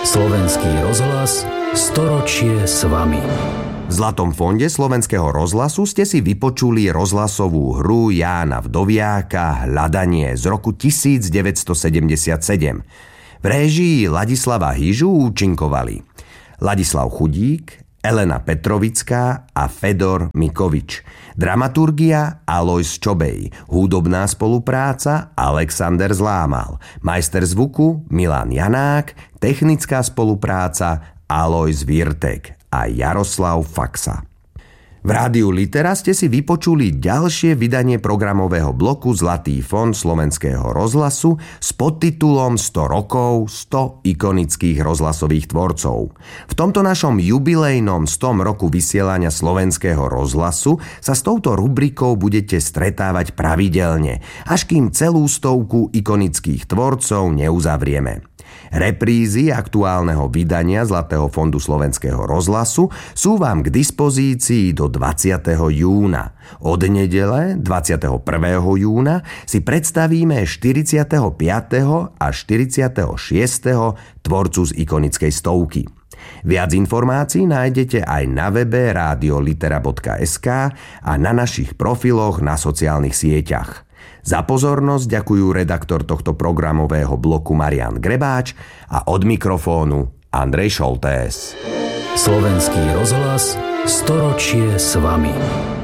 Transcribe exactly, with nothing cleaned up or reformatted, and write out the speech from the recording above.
Slovenský rozhlas storočie s vami. V Zlatom fonde Slovenského rozhlasu ste si vypočuli rozhlasovú hru Jána Vdoviáka Hľadanie z roku devätnásťsedemdesiatsedem. V réžii Ladislava Hyžu účinkovali Ladislav Chudík, Elena Petrovická a Fedor Mikovič. Dramaturgia Alojz Čobej. Hudobná spolupráca Alexander Zlámal. Majster zvuku Milan Janák. Technická spolupráca Alojz Virtek a Jaroslav Faxa. V Rádiu Litera ste si vypočuli ďalšie vydanie programového bloku Zlatý fond Slovenského rozhlasu s podtitulom sto rokov, sto ikonických rozhlasových tvorcov. V tomto našom jubilejnom stom roku vysielania Slovenského rozhlasu sa s touto rubrikou budete stretávať pravidelne, až kým celú stovku ikonických tvorcov neuzavrieme. Reprízy aktuálneho vydania Zlatého fondu Slovenského rozhlasu sú vám k dispozícii do dvadsiateho júna. Od nedele dvadsiateho prvého júna si predstavíme štyridsiateho piateho a štyridsiateho šiesteho tvorcu z ikonickej stovky. Viac informácií nájdete aj na webe radiolitera bodka es ká a na našich profiloch na sociálnych sieťach. Za pozornosť ďakujú redaktor tohto programového bloku Marián Grebáč a od mikrofónu Andrej Šoltés. Slovenský rozhlas storočie s vami.